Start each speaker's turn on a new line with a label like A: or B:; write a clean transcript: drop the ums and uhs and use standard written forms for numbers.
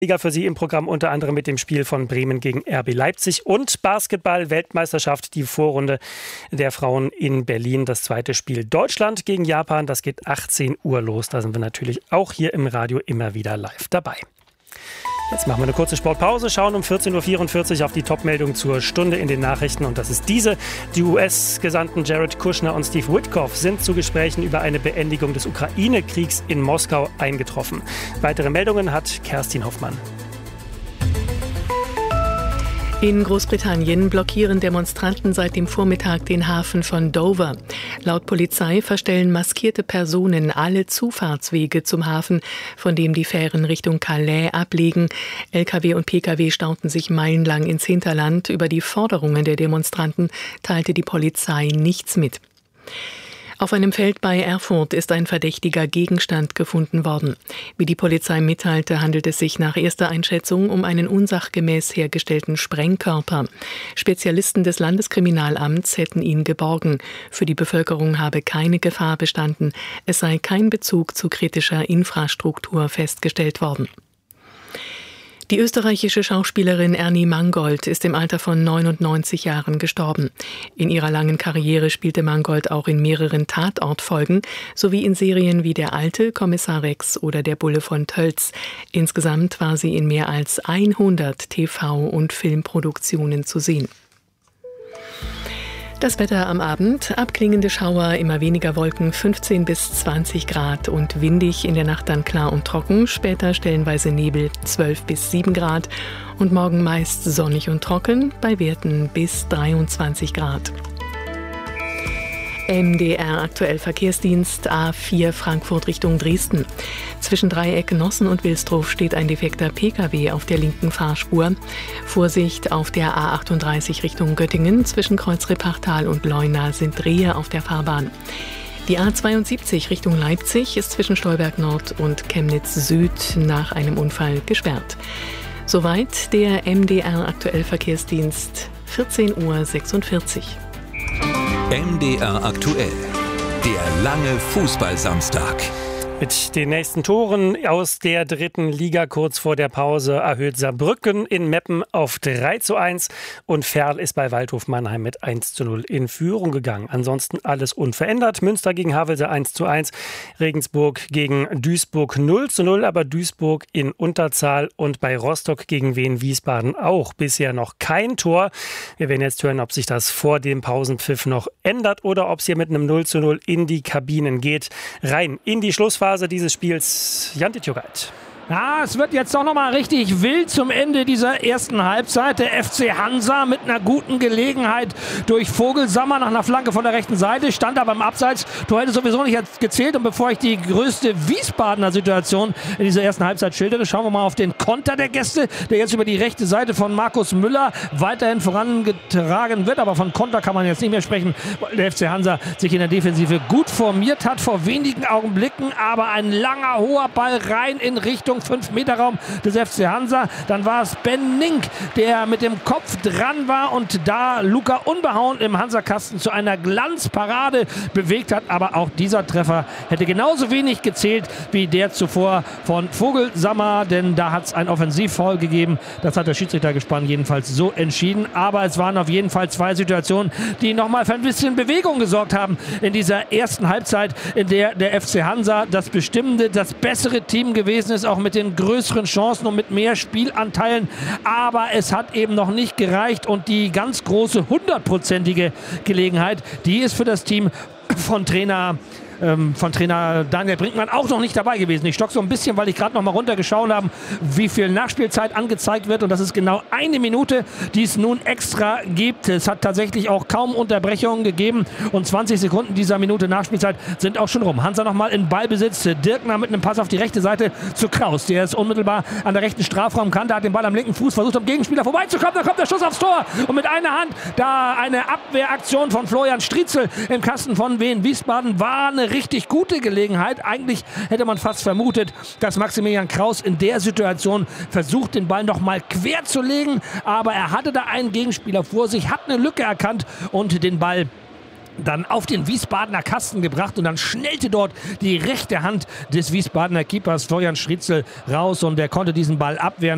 A: Liga für Sie im Programm unter anderem mit dem Spiel von Bremen gegen RB Leipzig und Basketball-Weltmeisterschaft, die Vorrunde der Frauen in Berlin. Das zweite Spiel Deutschland gegen Japan, das geht 18 Uhr los. Da sind wir natürlich auch hier im Radio immer wieder live dabei. Jetzt machen wir eine kurze Sportpause, schauen um 14.44 Uhr auf die Top-Meldung zur Stunde in den Nachrichten. Und das ist diese. Die US-Gesandten Jared Kushner und Steve Witkoff sind zu Gesprächen über eine Beendigung des Ukraine-Kriegs in Moskau eingetroffen. Weitere Meldungen hat Kerstin Hoffmann.
B: In Großbritannien blockieren Demonstranten seit dem Vormittag den Hafen von Dover. Laut Polizei verstellen maskierte Personen alle Zufahrtswege zum Hafen, von dem die Fähren Richtung Calais ablegen. Lkw und Pkw stauten sich meilenlang ins Hinterland. Über die Forderungen der Demonstranten teilte die Polizei nichts mit. Auf einem Feld bei Erfurt ist ein verdächtiger Gegenstand gefunden worden. Wie die Polizei mitteilte, handelt es sich nach erster Einschätzung um einen unsachgemäß hergestellten Sprengkörper. Spezialisten des Landeskriminalamts hätten ihn geborgen. Für die Bevölkerung habe keine Gefahr bestanden. Es sei kein Bezug zu kritischer Infrastruktur festgestellt worden. Die österreichische Schauspielerin Ernie Mangold ist im Alter von 99 Jahren gestorben. In ihrer langen Karriere spielte Mangold auch in mehreren Tatortfolgen sowie in Serien wie Der Alte, Kommissar Rex oder Der Bulle von Tölz. Insgesamt war sie in mehr als 100 TV- und Filmproduktionen zu sehen. Das Wetter am Abend, abklingende Schauer, immer weniger Wolken, 15 bis 20 Grad und windig, in der Nacht dann klar und trocken, später stellenweise Nebel, 12 bis 7 Grad und morgen meist sonnig und trocken, bei Werten bis 23 Grad. MDR aktuell Verkehrsdienst A4 Frankfurt Richtung Dresden. Zwischen Dreieck Nossen und Wilsdruf steht ein defekter Pkw auf der linken Fahrspur. Vorsicht auf der A38 Richtung Göttingen. Zwischen Kreuzrepachtal und Leuna sind Rehe auf der Fahrbahn. Die A72 Richtung Leipzig ist zwischen Stolberg Nord und Chemnitz Süd nach einem Unfall gesperrt. Soweit der MDR aktuell Verkehrsdienst, 14.46 Uhr.
C: MDR aktuell. Der lange Fußballsamstag.
A: Mit den nächsten Toren aus der dritten Liga kurz vor der Pause erhöht Saarbrücken in Meppen auf 3:1 und Ferl ist bei Waldhof Mannheim mit 1:0 in Führung gegangen. Ansonsten alles unverändert. Münster gegen Havelse 1:1, Regensburg gegen Duisburg 0:0, aber Duisburg in Unterzahl und bei Rostock gegen Wien Wiesbaden auch bisher noch kein Tor. Wir werden jetzt hören, ob sich das vor dem Pausenpfiff noch ändert oder ob es hier mit einem 0:0 in die Kabinen geht. Rein in die Schlussphase dieses Spiels, Jan Titjogait.
D: Ja, es wird jetzt doch nochmal richtig wild zum Ende dieser ersten Halbzeit. Der FC Hansa mit einer guten Gelegenheit durch Vogelsammer nach einer Flanke von der rechten Seite, stand aber im Abseits. Tor hätte sowieso nicht gezählt. Und bevor ich die größte Wiesbadener Situation in dieser ersten Halbzeit schildere, schauen wir mal auf den Konter der Gäste, der jetzt über die rechte Seite von Markus Müller weiterhin vorangetragen wird. Aber von Konter kann man jetzt nicht mehr sprechen, weil der FC Hansa sich in der Defensive gut formiert hat vor wenigen Augenblicken. Aber ein langer, hoher Ball rein in Richtung 5-Meter-Raum des FC Hansa. Dann war es Ben Nink, der mit dem Kopf dran war und da Luca unbehauen im Hansa-Kasten zu einer Glanzparade bewegt hat. Aber auch dieser Treffer hätte genauso wenig gezählt wie der zuvor von Vogelsammer, denn da hat es ein Offensivfoul gegeben. Das hat der Schiedsrichtergespann jedenfalls so entschieden. Aber es waren auf jeden Fall zwei Situationen, die nochmal für ein bisschen Bewegung gesorgt haben in dieser ersten Halbzeit, in der der FC Hansa das bestimmende, das bessere Team gewesen ist, auch mit den größeren Chancen und mit mehr Spielanteilen. Aber es hat eben noch nicht gereicht und die ganz große 100-prozentige Gelegenheit, die ist für das Team von Trainer Daniel Brinkmann auch noch nicht dabei gewesen. Ich stock so ein bisschen, weil ich gerade noch mal runtergeschaut habe, wie viel Nachspielzeit angezeigt wird. Und das ist genau 1 Minute, die es nun extra gibt. Es hat tatsächlich auch kaum Unterbrechungen gegeben. Und 20 Sekunden dieser Minute Nachspielzeit sind auch schon rum. Hansa nochmal in Ballbesitz. Dirkner mit einem Pass auf die rechte Seite zu Kraus. Der ist unmittelbar an der rechten Strafraumkante, hat den Ball am linken Fuß, versucht am Gegenspieler vorbeizukommen. Da kommt der Schuss aufs Tor. Und mit einer Hand da eine Abwehraktion von Florian Striezel im Kasten von Wien Wiesbaden war eine richtig gute Gelegenheit. Eigentlich hätte man fast vermutet, dass Maximilian Kraus in der Situation versucht, den Ball noch mal quer zu legen. Aber er hatte da einen Gegenspieler vor sich, hat eine Lücke erkannt und den Ball dann auf den Wiesbadener Kasten gebracht und dann schnellte dort die rechte Hand des Wiesbadener Keepers Florian Striezel raus und er konnte diesen Ball abwehren.